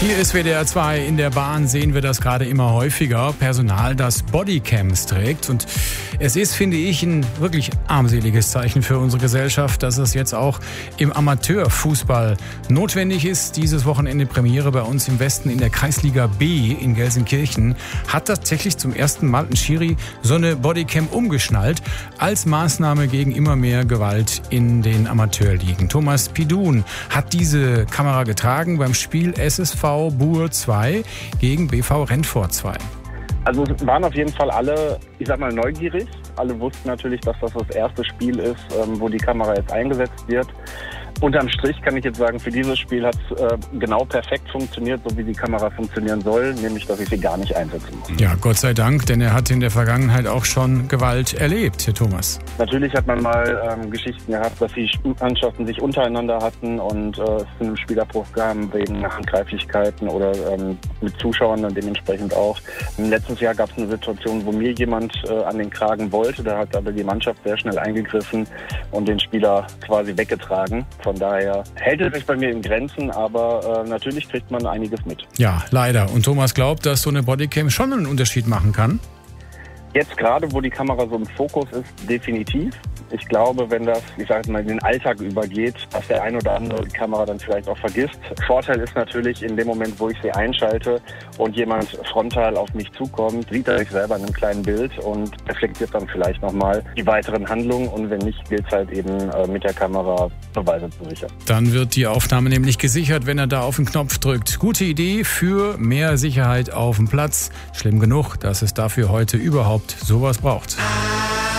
Hier ist WDR 2. In der Bahn sehen wir das gerade immer häufiger. Personal, das Bodycams trägt. Und es ist, finde ich, ein wirklich armseliges Zeichen für unsere Gesellschaft, dass es jetzt auch im Amateurfußball notwendig ist. Dieses Wochenende Premiere bei uns im Westen in der Kreisliga B in Gelsenkirchen. Hat tatsächlich zum ersten Mal ein Schiri so eine Bodycam umgeschnallt als Maßnahme gegen immer mehr Gewalt in den Amateurligen. Thomas Pidun hat diese Kamera getragen beim Spiel SSV Buhr 2 gegen BV Rentfort 2. Also es waren auf jeden Fall alle, ich sag mal, neugierig. Alle wussten natürlich, dass das erste Spiel ist, wo die Kamera jetzt eingesetzt wird. Unterm Strich kann ich jetzt sagen, für dieses Spiel hat es genau perfekt funktioniert, so wie die Kamera funktionieren soll, nämlich, dass ich sie gar nicht einsetzen muss. Ja, Gott sei Dank, denn er hat in der Vergangenheit auch schon Gewalt erlebt, Herr Thomas. Natürlich hat man mal Geschichten gehabt, dass die Mannschaften sich untereinander hatten und es zu einem Spielabbruch kam wegen Handgreiflichkeiten oder mit Zuschauern dann dementsprechend auch. Letztes Jahr gab es eine Situation, wo mir jemand an den Kragen wollte, da hat aber die Mannschaft sehr schnell eingegriffen und den Spieler quasi weggetragen. Von daher hält es sich bei mir in Grenzen, aber natürlich kriegt man einiges mit. Ja, leider. Und Thomas glaubt, dass so eine Bodycam schon einen Unterschied machen kann? Jetzt gerade, wo die Kamera so im Fokus ist, definitiv. Ich glaube, wenn das, ich sage mal, in den Alltag übergeht, dass der ein oder andere die Kamera dann vielleicht auch vergisst. Vorteil ist natürlich, in dem Moment, wo ich sie einschalte und jemand frontal auf mich zukommt, sieht er sich selber in einem kleinen Bild und reflektiert dann vielleicht nochmal die weiteren Handlungen. Und wenn nicht, gilt es halt eben mit der Kamera Beweise zu sichern. Dann wird die Aufnahme nämlich gesichert, wenn er da auf den Knopf drückt. Gute Idee für mehr Sicherheit auf dem Platz. Schlimm genug, dass es dafür heute überhaupt sowas braucht.